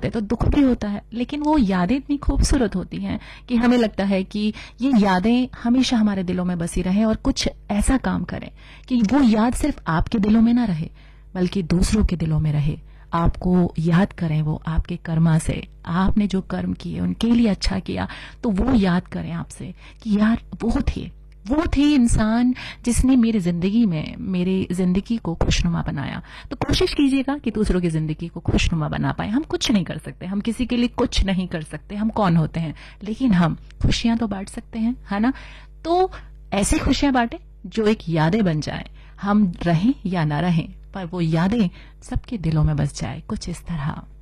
आते हैं तो दुख भी होता है, लेकिन वो यादें इतनी खूबसूरत होती हैं कि हमें लगता है कि ये यादें हमेशा हमारे दिलों में बसी रहें और कुछ ऐसा काम करें कि वो याद सिर्फ आपके दिलों में ना रहे बल्कि दूसरों के दिलों में रहे। आपको याद करें वो आपके कर्मा से, आपने जो कर्म किए उनके लिए अच्छा किया, तो वो याद करें आपसे कि यार वो थे इंसान जिसने मेरी जिंदगी को खुशनुमा बनाया। तो कोशिश कीजिएगा कि दूसरों की जिंदगी को खुशनुमा बना पाए। हम कुछ नहीं कर सकते, हम किसी के लिए कुछ नहीं कर सकते, हम कौन होते हैं, लेकिन हम खुशियां तो बांट सकते हैं, है ना। तो ऐसी खुशियां बांटे जो एक यादें बन जाए, हम रहें या ना रहें पर वो यादें सबके दिलों में बस जाए, कुछ इस तरह।